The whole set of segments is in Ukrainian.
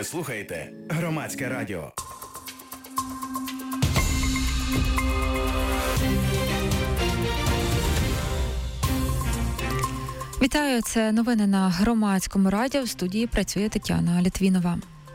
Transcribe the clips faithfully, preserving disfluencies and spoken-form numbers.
Ви слухаєте Громадське радіо. Вітаю, це новини на Громадському радіо. В студії працює Тетяна Літвінова.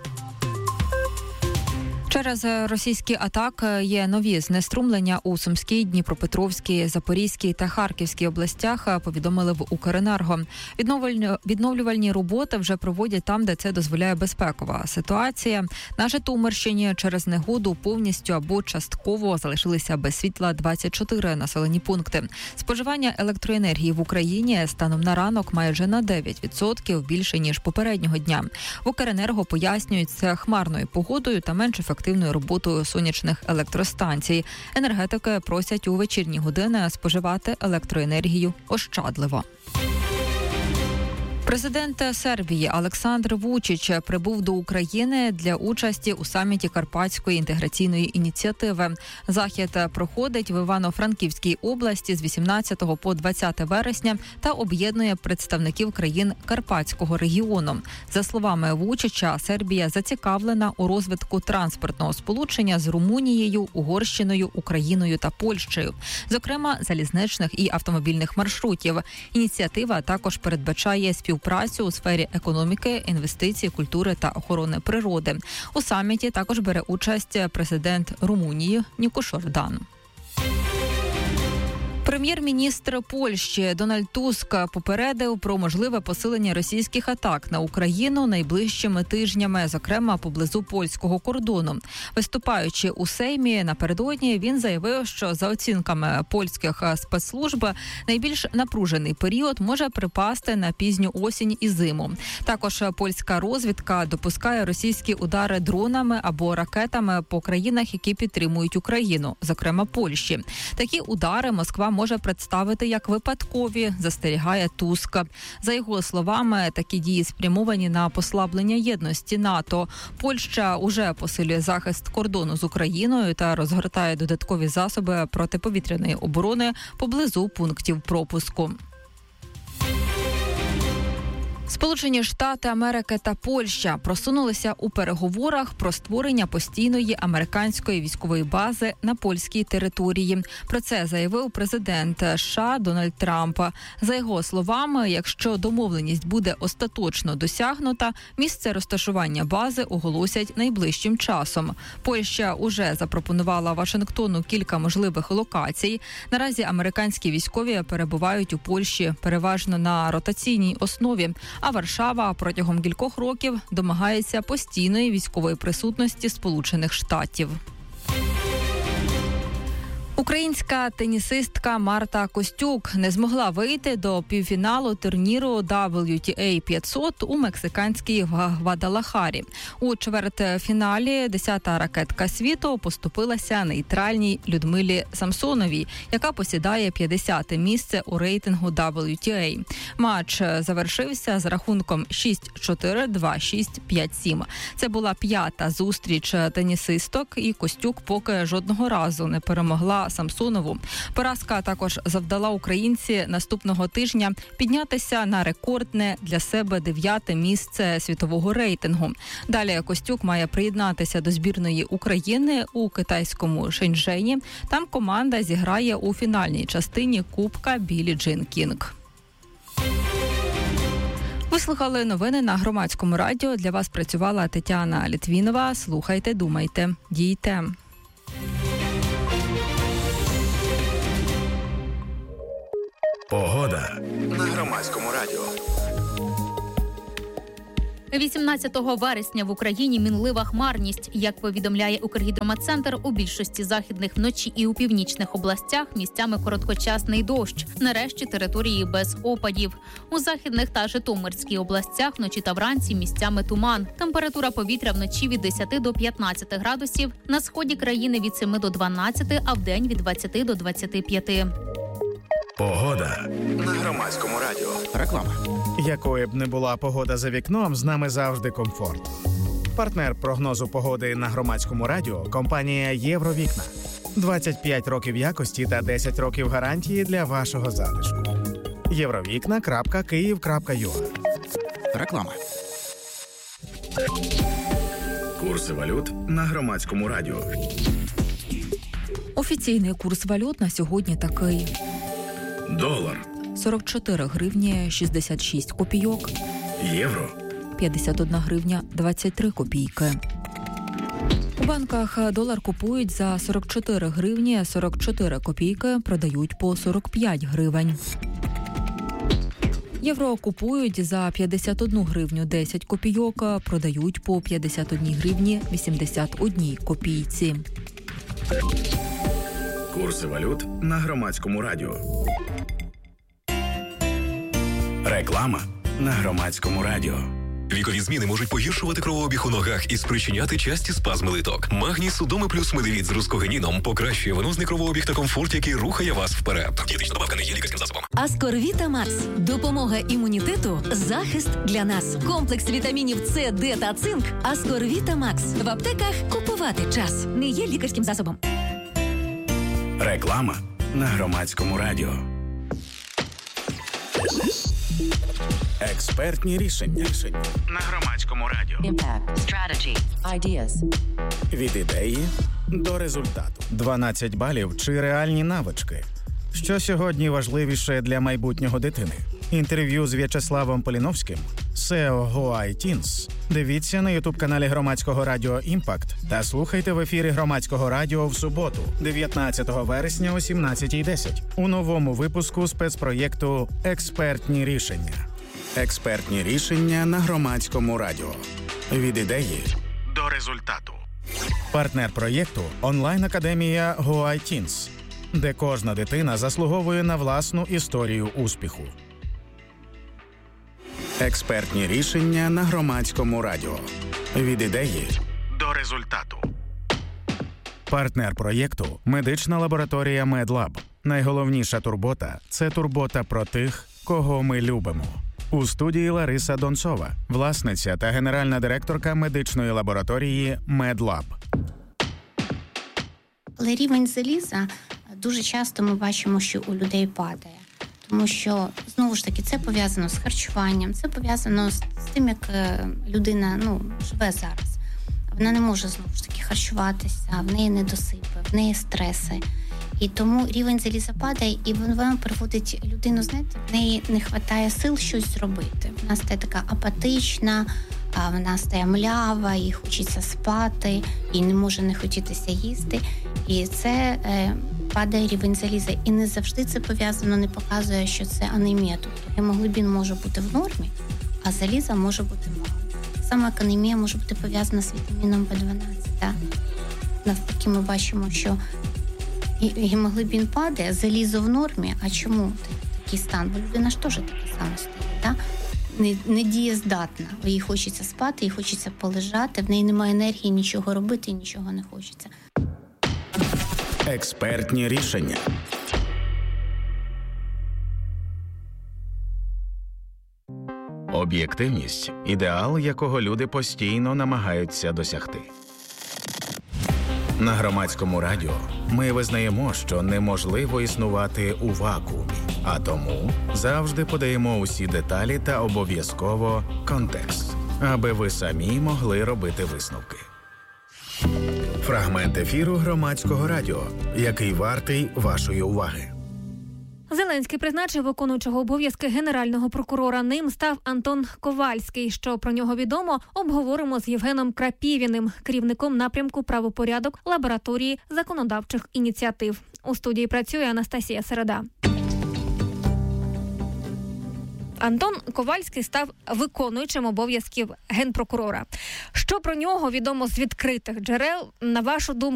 Через російські атаки є нові знеструмлення у Сумській, Дніпропетровській, Запорізькій та Харківській областях, повідомили в Укренерго. Відновлювальні роботи вже проводять там, де це дозволяє безпекова ситуація. На Житомирщині через негоду повністю або частково залишилися без світла двадцять чотири населені пункти. Споживання електроенергії в Україні станом на ранок майже на дев'ять відсотків більше, ніж попереднього дня. В Укренерго пояснюють це хмарною погодою та менш ефективною роботою сонячних електростанцій. Енергетики просять у вечірні години споживати електроенергію ощадливо. Президент Сербії Олександр Вучич прибув до України для участі у саміті Карпатської інтеграційної ініціативи. Захід проходить в Івано-Франківській області з вісімнадцятого по двадцяте вересня та об'єднує представників країн Карпатського регіону. За словами Вучича, Сербія зацікавлена у розвитку транспортного сполучення з Румунією, Угорщиною, Україною та Польщею, зокрема залізничних і автомобільних маршрутів. Ініціатива також передбачає співпрацю Працю у сфері економіки, інвестицій, культури та охорони природи. У саміті також бере участь президент Румунії Нікош Ордан. Прем'єр-міністр Польщі Дональд Туск попередив про можливе посилення російських атак на Україну найближчими тижнями, зокрема поблизу польського кордону. Виступаючи у Сеймі напередодні, він заявив, що за оцінками польських спецслужб найбільш напружений період може припасти на пізню осінь і зиму. Також польська розвідка допускає російські удари дронами або ракетами по країнах, які підтримують Україну, зокрема Польщі. Такі удари Москва може представити як випадкові, застерігає Туск. За його словами, такі дії спрямовані на послаблення єдності НАТО. Польща уже посилює захист кордону з Україною та розгортає додаткові засоби протиповітряної оборони поблизу пунктів пропуску. Сполучені Штати Америки та Польща просунулися у переговорах про створення постійної американської військової бази на польській території. Про це заявив президент США Дональд Трамп. За його словами, якщо домовленість буде остаточно досягнута, місце розташування бази оголосять найближчим часом. Польща уже запропонувала Вашингтону кілька можливих локацій. Наразі американські військові перебувають у Польщі переважно на ротаційній основі, а Варшава протягом кількох років домагається постійної військової присутності Сполучених Штатів. Українська тенісистка Марта Костюк не змогла вийти до півфіналу турніру дабл ю ті ей п'ятсот у мексиканській Гвадалахарі. У чвертьфіналі десята ракетка світу поступилася нейтральній Людмилі Самсоновій, яка посідає п'ятдесяте місце у рейтингу дабл ю ті ей. Матч завершився з рахунком шість чотири, два шість, п'ять сім. Це була п'ята зустріч тенісисток, і Костюк поки жодного разу не перемогла Самсонову. Поразка також завдала українці наступного тижня піднятися на рекордне для себе дев'яте місце світового рейтингу. Далі Костюк має приєднатися до збірної України у китайському Шеньчжені. Там команда зіграє у фінальній частині Кубка Біллі Джин Кінг. Ви слухали новини на Громадському радіо. Для вас працювала Тетяна Літвінова. Слухайте, думайте, дійте. Погода на Громадському радіо. вісімнадцятого вересня в Україні мінлива хмарність. Як повідомляє Укргідрометцентр, у більшості західних вночі і у північних областях місцями короткочасний дощ. Нарешті території без опадів. У західних та Житомирській областях вночі та вранці місцями туман. Температура повітря вночі від десяти до п'ятнадцяти градусів, на сході країни від семи до дванадцяти, а вдень від двадцяти до двадцяти п'яти. Погода на Громадському радіо. Реклама. Якою б не була погода за вікном, з нами завжди комфорт. Партнер прогнозу погоди на Громадському радіо – компанія «Євровікна». двадцять п'ять років якості та десять років гарантії для вашого затишку. євровікна крапка київ крапка ю а. Реклама. Курси валют на Громадському радіо. Офіційний курс валют на сьогодні такий. Долар. сорок чотири гривні шістдесят шість копійок. Євро. п'ятдесят одна гривня двадцять три копійки. У банках долар купують за сорок чотири гривні сорок чотири копійки, продають по сорок п'ять гривень. Євро купують за п'ятдесят одну гривню десять копійок, продають по п'ятдесят одні гривні вісімдесят одній копійці. Курси валют на Громадському радіо. Реклама на Громадському радіо. Вікові зміни можуть погіршувати кровообіг у ногах і спричиняти часті спазми литок. Магній Судоми плюс медивіт з рускогеніном покращує венозний кровообіг та комфорт, який рухає вас вперед. Дієтична добавка не є лікарським засобом. Аскорвіта Макс. Допомога імунітету. Захист для нас. Комплекс вітамінів С, Д та цинк. Аскорвіта Макс. В аптеках купувати час. Не є лікарським засобом. Реклама на Громадському радіо. Експертні рішення. Рішення на Громадському радіо. Impact, strategy, ideas. Від ідеї до результату. дванадцять балів чи реальні навички. Що сьогодні важливіше для майбутнього дитини? Інтерв'ю з В'ячеславом Поліновським, сео GoITeens. Дивіться на ютуб-каналі Громадського радіо «Імпакт» та слухайте в ефірі Громадського радіо в суботу, дев'ятнадцятого вересня о сімнадцятій десять у новому випуску спецпроєкту «Експертні рішення». Експертні рішення на Громадському радіо. Від ідеї до результату. Партнер проєкту – онлайн-академія GoITeens, де кожна дитина заслуговує на власну історію успіху. Експертні рішення на Громадському радіо. Від ідеї до результату. Партнер проєкту – медична лабораторія MedLab. Найголовніша турбота – це турбота про тих, кого ми любимо. У студії Лариса Донцова, власниця та генеральна директорка медичної лабораторії MedLab. Але рівень заліза дуже часто ми бачимо, що у людей падає. Тому що, знову ж таки, це пов'язано з харчуванням, це пов'язано з тим, як людина ну, живе зараз. Вона не може, знову ж таки, харчуватися, в неї недосипи, в неї стреси. І тому рівень заліза падає, і вона приводить людину, знаєте, в неї не вистачає сил щось зробити. Вона стає така апатична, вона стає млява, їй хочеться спати, їй не може не хотітися їсти. І це е, падає рівень заліза. І не завжди це пов'язано, не показує, що це анемія. Тобто гемоглобін може бути в нормі, а заліза може бути мало. Саме як анемія може бути пов'язана з вітаміном Б дванадцять. Так? Навпаки, ми бачимо, що гемоглобін падає, залізо в нормі. А чому такий стан? Бо людина ж теж така сама стоїть, так? Не, не дієздатна. Їй хочеться спати, їй хочеться полежати, в неї немає енергії нічого робити і нічого не хочеться. Експертні рішення. Об'єктивність – ідеал, якого люди постійно намагаються досягти. На Громадському радіо ми визнаємо, що неможливо існувати у вакуумі, а тому завжди подаємо усі деталі та обов'язково контекст, аби ви самі могли робити висновки. Фрагмент ефіру Громадського радіо, який вартий вашої уваги. Зеленський призначив виконуючого обов'язки генерального прокурора. Ним став Антон Ковальський. Що про нього відомо, обговоримо з Євгеном Крапівіним, керівником напрямку «Правопорядок» лабораторії законодавчих ініціатив. У студії працює Анастасія Середа. Антон Ковальський став виконуючим обов'язків генпрокурора. Що про нього відомо з відкритих джерел, на вашу думку?